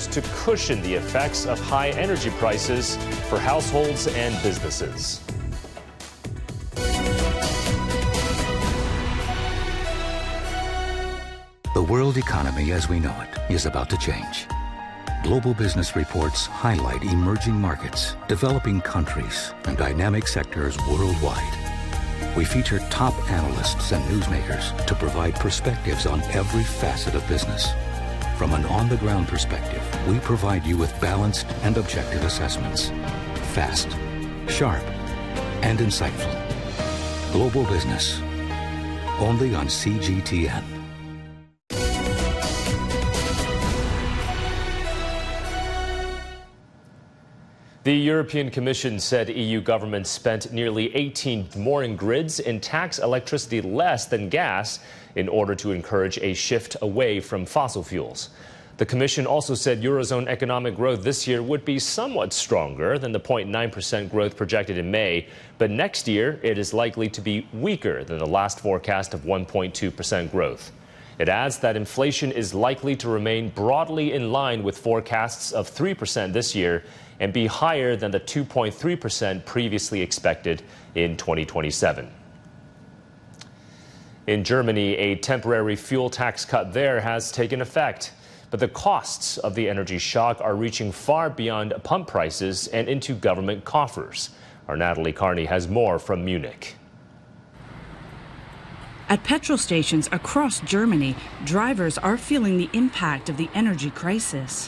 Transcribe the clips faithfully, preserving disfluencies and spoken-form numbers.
proposed to cushion the effects of high energy prices for households and businesses. The world economy as we know it is about to change. Global business reports highlight emerging markets, developing countries, and dynamic sectors worldwide. We feature top analysts and newsmakers to provide perspectives on every facet of business. From an on-the-ground perspective, we provide you with balanced and objective assessments. Fast, sharp, and insightful. Global Business. Only on C G T N. The European Commission said E U governments spent nearly eighteen more in grids and tax electricity less than gas in order to encourage a shift away from fossil fuels. The Commission also said Eurozone economic growth this year would be somewhat stronger than the zero point nine percent growth projected in May, but next year it is likely to be weaker than the last forecast of one point two percent growth. It adds that inflation is likely to remain broadly in line with forecasts of three percent this year and be higher than the two point three percent previously expected in twenty twenty-seven. In Germany, a temporary fuel tax cut there has taken effect. But the costs of the energy shock are reaching far beyond pump prices and into government coffers. Our Natalie Carney has more from Munich. At petrol stations across Germany, drivers are feeling the impact of the energy crisis.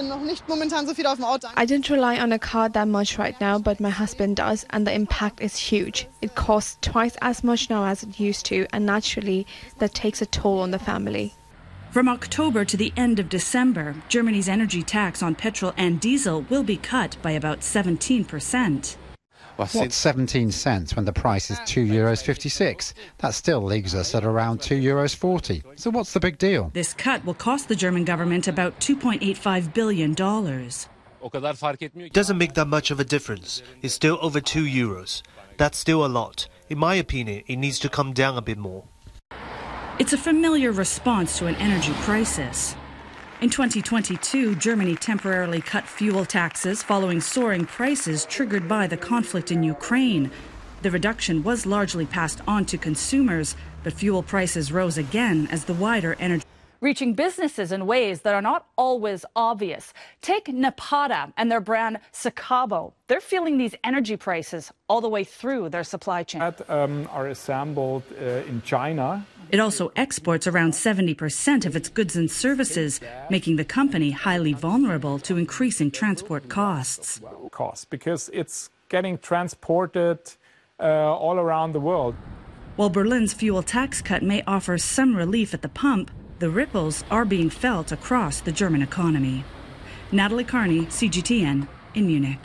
I don't rely on a car that much right now, but my husband does, and the impact is huge. It costs twice as much now as it used to, and naturally, that takes a toll on the family. From October to the end of December, Germany's energy tax on petrol and diesel will be cut by about seventeen percent. What's seventeen cents when the price is two euros fifty-six? That still leaves us at around two euros forty. So what's the big deal? This cut will cost the German government about two point eight five billion dollars. It doesn't make that much of a difference. It's still over two euros. That's still a lot. In my opinion, it needs to come down a bit more. It's a familiar response to an energy crisis. In twenty twenty-two, Germany temporarily cut fuel taxes following soaring prices triggered by the conflict in Ukraine. The reduction was largely passed on to consumers, but fuel prices rose again as the wider energy reaching businesses in ways that are not always obvious. Take Napata and their brand Sakabo. They're feeling these energy prices all the way through their supply chain. That um, are assembled uh, in China. It also exports around seventy percent of its goods and services, making the company highly vulnerable to increasing transport costs. Costs, because it's getting transported uh, all around the world. While Berlin's fuel tax cut may offer some relief at the pump, the ripples are being felt across the German economy. Natalie Carney, C G T N, in Munich.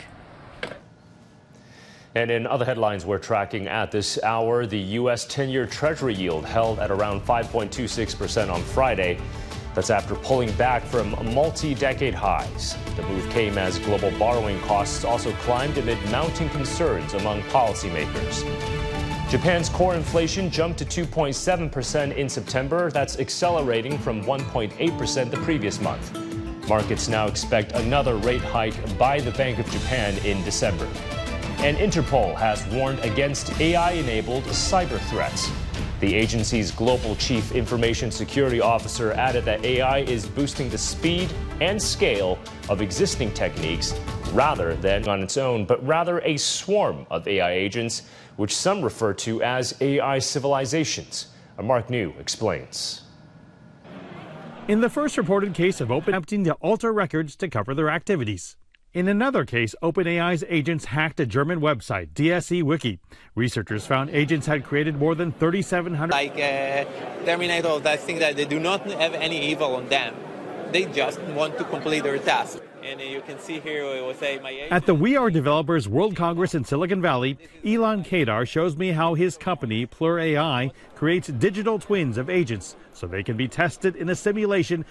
And in other headlines we're tracking at this hour, the U S ten-year Treasury yield held at around five point two six percent on Friday. That's after pulling back from multi-decade highs. The move came as global borrowing costs also climbed amid mounting concerns among policymakers. Japan's core inflation jumped to two point seven percent in September. That's accelerating from one point eight percent the previous month. Markets now expect another rate hike by the Bank of Japan in December. And Interpol has warned against A I-enabled cyber threats. The agency's global chief information security officer added that A I is boosting the speed and scale of existing techniques rather than on its own, but rather a swarm of A I agents, which some refer to as A I civilizations. Mark New explains. In the first reported case of Open attempting to alter records to cover their activities. In another case, OpenAI's agents hacked a German website, D S E Wiki. Researchers found agents had created more than thirty-seven hundred... Like uh, Terminator, I think that they do not have any evil on them. They just want to complete their task. And you can see here, it will say my agent. At the We Are Developers World Congress in Silicon Valley, Elon Kadar shows me how his company, Plur A I, creates digital twins of agents so they can be tested in a simulation